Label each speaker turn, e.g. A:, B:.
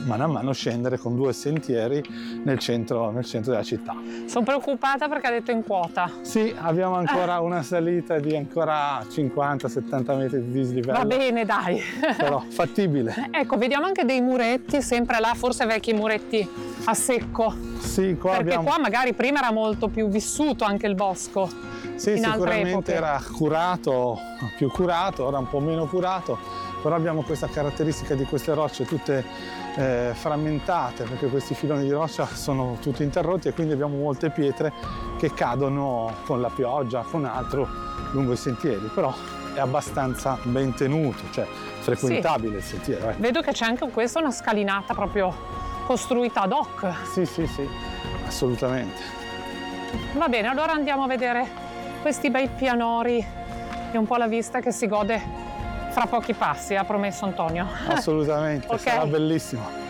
A: mano a mano scendere con 2 sentieri nel centro della città.
B: Sono preoccupata perché ha detto in quota.
A: Sì, abbiamo ancora una salita di ancora 50-70 metri di dislivello.
B: Va bene, dai.
A: Però fattibile.
B: Ecco, vediamo anche dei muretti, sempre là, forse vecchi muretti a secco.
A: Sì, qua
B: perché qua magari prima era molto più vissuto anche il bosco.
A: Sì, sicuramente era curato, più curato, ora un po' meno curato, però abbiamo questa caratteristica di queste rocce tutte frammentate, perché questi filoni di roccia sono tutti interrotti e quindi abbiamo molte pietre che cadono con la pioggia, con altro, lungo i sentieri, però è abbastanza ben tenuto, cioè frequentabile il sentiero.
B: Vedo che c'è anche questa una scalinata proprio costruita ad hoc.
A: Sì, assolutamente.
B: Va bene, allora andiamo a vedere questi bei pianori e un po' la vista che si gode fra pochi passi, ha promesso Antonio.
A: Assolutamente,
B: Okay.
A: Sarà bellissimo.